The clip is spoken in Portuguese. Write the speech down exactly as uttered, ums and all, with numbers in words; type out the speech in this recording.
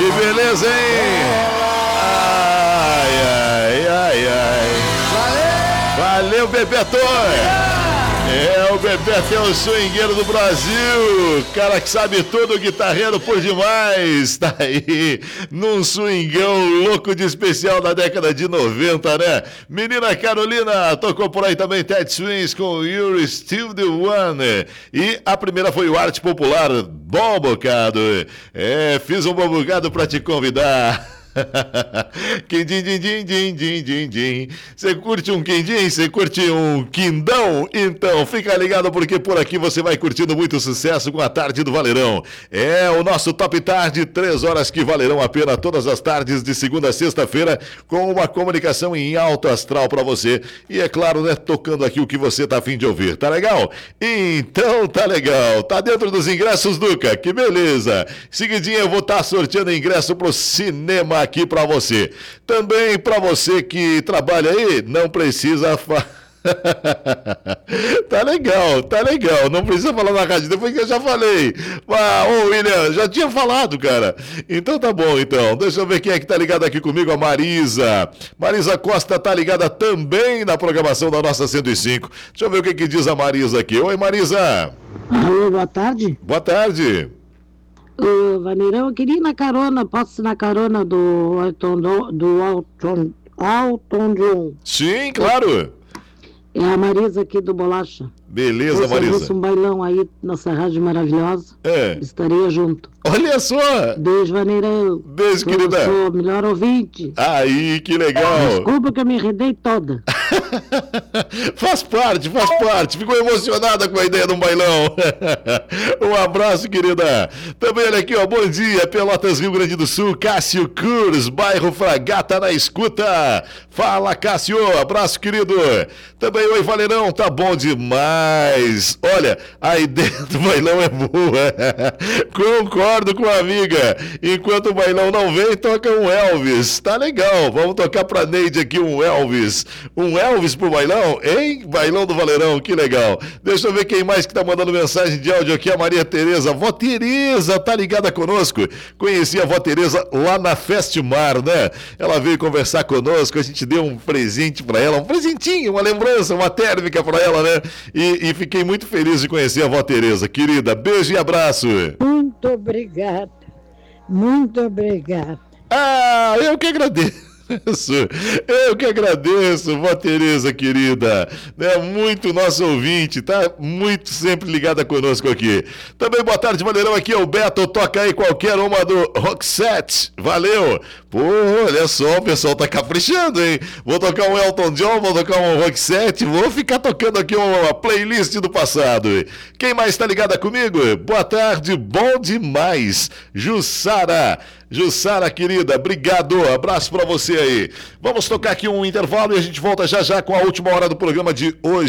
Que beleza, hein? Ai, ai, ai, ai. Valeu! Valeu, Bebeto! É, o Bebeto é o swingueiro do Brasil, cara que sabe tudo, guitarreiro por demais, tá aí num swingão louco de especial da década de noventa, né? Menina Carolina tocou por aí também Ted Swings com You're Still the One, e a primeira foi o Arte Popular, Bom Bocado. É, fiz um bom bocado pra te convidar. Quindim, din, din, din, din, din, din. Você curte um quindim? Você curte um quindão? Então fica ligado, porque por aqui você vai curtindo muito sucesso com a Tarde do Valerão. É o nosso Top Tarde, três horas que valerão a pena todas as tardes de segunda a sexta-feira, com uma comunicação em alto astral pra você. E é claro, né, tocando aqui o que você tá a fim de ouvir. Tá legal? Então tá legal. Tá dentro dos ingressos, Duca? Que beleza. Seguidinho, eu vou estar tá sorteando ingresso pro cinema aqui pra você. Também pra você que trabalha aí, não precisa fa... Tá legal, tá legal. Não precisa falar na rádio, depois que eu já falei. Ah, ô William, já tinha falado, cara. Então tá bom, então. Deixa eu ver quem é que tá ligado aqui comigo, a Marisa. Marisa Costa tá ligada também na programação da nossa cento e cinco. Deixa eu ver o que que diz a Marisa aqui. Oi, Marisa. Alô, boa tarde. Boa tarde. Uh, Vaneirão, eu queria ir na carona, posso ir na carona do Elton, do, do Elton, Elton John? Sim, claro. É a Marisa aqui do Bolacha. Beleza, Marisa. Se um bailão aí nessa rádio maravilhosa, é. Estarei junto. Olha só! Beijo, Vaneirão. Beijo, eu querida. Sou o melhor ouvinte. Aí, que legal. Desculpa que eu me enredei toda. Faz parte, faz parte. Ficou emocionada com a ideia de um bailão. Um abraço, querida. Também, olha aqui, ó. Bom dia, Pelotas, Rio Grande do Sul. Cássio Cruz, bairro Fragata, na escuta. Fala, Cássio. Abraço, querido. Também, oi, Valerão. Tá bom demais. Olha, a ideia do bailão é boa. Concordo com a amiga. Enquanto o bailão não vem, toca um Elvis. Tá legal. Vamos tocar pra Neide aqui um Elvis. Um Elvis pro bailão? Hein? Bailão do Valerão, que legal. Deixa eu ver quem mais que tá mandando mensagem de áudio aqui. A Maria Tereza. Vó Tereza tá ligada conosco. Conheci a Vó Tereza lá na Festmar, né? Ela veio conversar conosco. A gente deu um presente pra ela. Um presentinho, uma lembrança, uma térmica pra ela, né? E, e fiquei muito feliz de conhecer a Vó Tereza. Querida, beijo e abraço. Muito obrigada. Muito obrigada. Ah, eu que agradeço. Eu que agradeço, Vó Tereza, querida, é muito nosso ouvinte, tá muito sempre ligada conosco aqui. Também boa tarde, Valerão, aqui é o Beto, toca aí qualquer uma do Roxette, valeu. Pô, olha só, o pessoal tá caprichando, hein? Vou tocar um Elton John, vou tocar um Roxette, vou ficar tocando aqui uma playlist do passado. Quem mais tá ligada comigo? Boa tarde, bom demais, Jussara. Jussara, querida, obrigado, abraço pra você aí. Vamos tocar aqui um intervalo e a gente volta já já com a última hora do programa de hoje.